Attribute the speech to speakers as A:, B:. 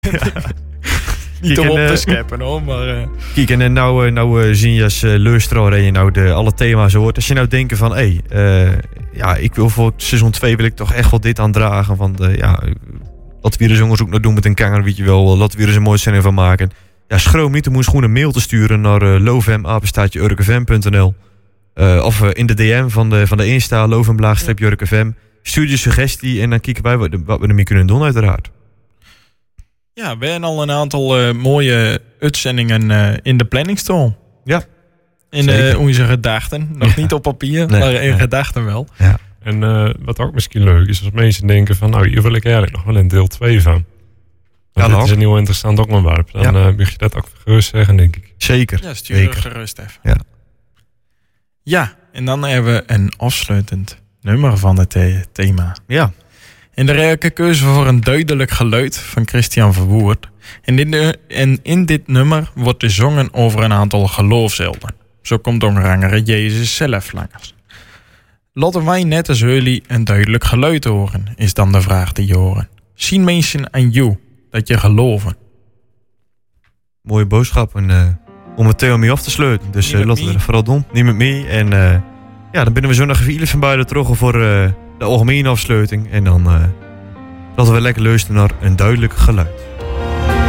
A: Niet om op te scheppen hoor, maar...
B: Kijk, en nou zien je als luisteraar en je nou alle thema's hoort. Als je nou denkt van, ik wil voor seizoen 2 wil ik toch echt wel dit aandragen. Want laten we hier eens onderzoek naar doen met een kanger, weet je wel. Laten we hier eens een mooie zending van maken. Ja, schroom niet om ons gewoon een mail te sturen naar lovem@urkfm.nl. Of in de DM van de Insta, lovem_urkfm. Stuur je suggestie en dan kijken wij wat we ermee kunnen doen uiteraard.
A: Ja, we hebben al een aantal mooie uitzendingen in de planning staan.
B: Ja.
A: In onze gedachten. Nog niet op papier, maar in gedachten wel.
C: Ja. En wat ook misschien leuk is, als mensen denken van, hier wil ik eigenlijk nog wel een deel 2 van. Want dit is een heel interessant onderwerp. Dan mag je dat ook gerust zeggen, denk ik.
B: Zeker.
A: Ja, stuur gerust even. Ja, en dan hebben we een afsluitend nummer van het thema.
B: Ja.
A: En de rijke keuze voor een duidelijk geluid van Christian Verwoerd. En in dit nummer wordt gezongen over een aantal geloofshelden. Zo komt onder andere Jezus zelf langs. Laten wij net als jullie een duidelijk geluid horen, is dan de vraag die je horen. Zien mensen aan jou dat je geloven?
B: Mooie boodschap om het thema mee af te sluiten. Dus laten we er vooral doen. Neem het mee. En dan binnen we zo nog even van beide terug voor de algemene afsluiting. En dan laten we lekker luisteren naar een duidelijk geluid.